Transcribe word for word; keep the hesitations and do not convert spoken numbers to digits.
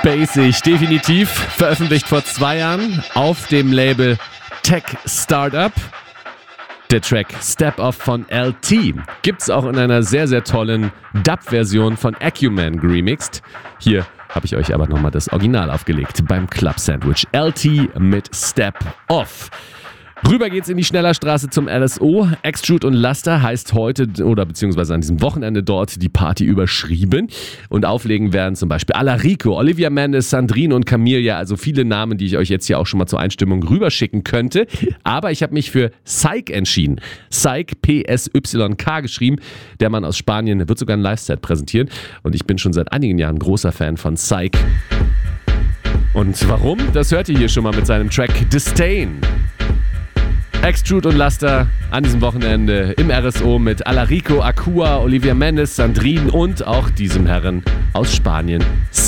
Spacig, definitiv. Veröffentlicht vor zwei Jahren auf dem Label Tech Startup. Der Track Step Off von L T gibt's auch in einer sehr, sehr tollen Dub-Version von Acumen remixed. Hier habe ich euch aber nochmal das Original aufgelegt beim Club Sandwich. L T mit Step Off. Rüber geht's in die Schnellerstraße zum L S O. Extrude und Laster heißt heute oder beziehungsweise an diesem Wochenende dort die Party überschrieben. Und auflegen werden zum Beispiel Alarico, Olivia Mendes, Sandrine und Camilla. Also viele Namen, die ich euch jetzt hier auch schon mal zur Einstimmung rüberschicken könnte. Aber ich habe mich für Psych entschieden. Psych, P S Y K geschrieben. Der Mann aus Spanien wird sogar ein Live-Set präsentieren. Und ich bin schon seit einigen Jahren großer Fan von Psych. Und warum? Das hört ihr hier schon mal mit seinem Track Disdain. Extrude und Laster an diesem Wochenende im R S O mit Alarico, Akua, Olivia Mendes, Sandrine und auch diesem Herren aus Spanien.